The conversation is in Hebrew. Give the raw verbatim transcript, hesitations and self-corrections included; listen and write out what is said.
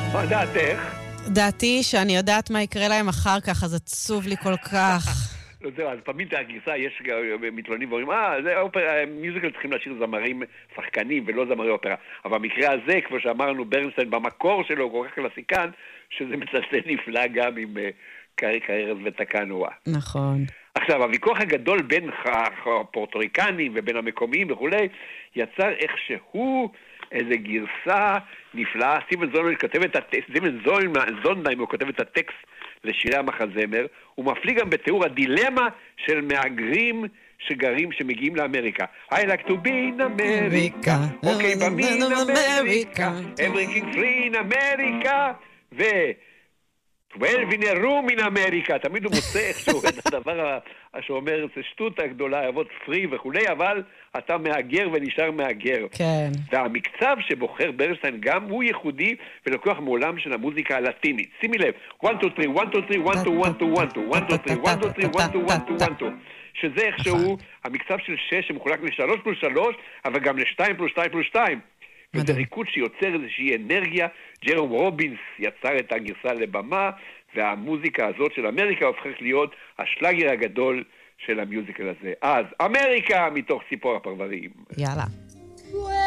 מה דעתך? דעתי שאני יודעת מה יקרה להם אחר כך, אז עצוב לי כל כך. לא, זהו, אז פעמים הגרסה יש מתלוננים ואומרים, אה, זה אופרה, מיוזיקל צריכים להשאיר זמרים שחקנים ולא זמרי אופרה. אבל במקרה הזה, כמו שאמרנו, ברנסטיין במקור שלו הוא כל כך קלאסיקן, שזה מצטט נפלא גם עם קריירס ותקנואה. נכון. עכשיו, הוויכוח הגדול בין הפורטוריקנים ובין המקומיים וכולי, יצר איכשהו איזו גרסה נפלאה. סטיבן זונדהיים כותב את הטקסט, סטיבן זונדהיים הוא כותב את הטקסט לשירי המחזמר, הוא מפליא גם בתיאור הדילמה של מהגרים שגרים, שמגיעים לאמריקה. I like to be in America, okay, but me in America, everything free in America, ו... twelve in a room in America, תמיד הוא מוצא איכשהו את הדבר שאומר, זה שטות הגדולה, אבות פרי וכולי, אבל אתה מאגר ונשאר מאגר. כן. והמקצב שבוחר ברנשטיין גם הוא ייחודי ולוקח מעולם של המוזיקה הלטינית. שימי לב, one, two, three, one, two, three, one, two, one, two, one, two, one, two, three, one, two, three, one, two, one, two, one, two, שזה איכשהו המקצב של שש שמחולק לשלוש פלוס שלוש, אבל גם לשתיים פלוס שתיים פלוס שתיים. וזה ריקוד שיוצר איזושהי אנרגיה. ג'רום רובינס יצר את הגרסה לבמה, והמוזיקה הזאת של אמריקה הופכת להיות השלאגר הגדול של המיוזיקל הזה. אז אמריקה מתוך ציפור הפרברים. יאללה.